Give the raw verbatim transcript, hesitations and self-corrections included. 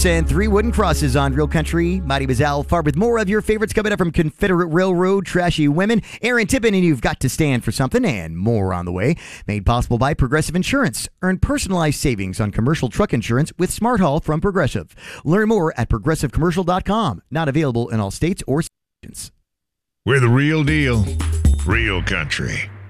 And three wooden crosses on Real Country. Mighty Bazal Farb with more of your favorites coming up from Confederate Railroad, Trashy Women, Aaron Tippin, and You've Got to Stand for Something, and more on the way. Made possible by Progressive Insurance. Earn personalized savings on commercial truck insurance with Smart Haul from Progressive. Learn more at progressive commercial dot com. Not available in all states or stations. We're the real deal. Real Country.